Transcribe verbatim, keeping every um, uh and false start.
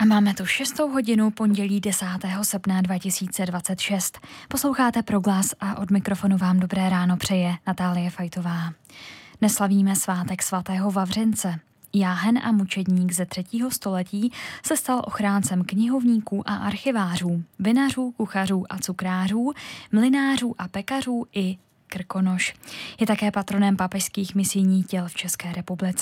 A máme tu šestou hodinu pondělí desátého srpna dva tisíce dvacet šest. Posloucháte Proglas a od mikrofonu vám dobré ráno přeje Natálie Fajtová. Dnes slavíme svátek svatého Vavřince. Jáhen a mučedník ze třetího století se stal ochráncem knihovníků a archivářů, vinařů, kuchařů a cukrářů, mlynářů a pekařů i krkonoš. Je také patronem papežských misijních děl v České republice.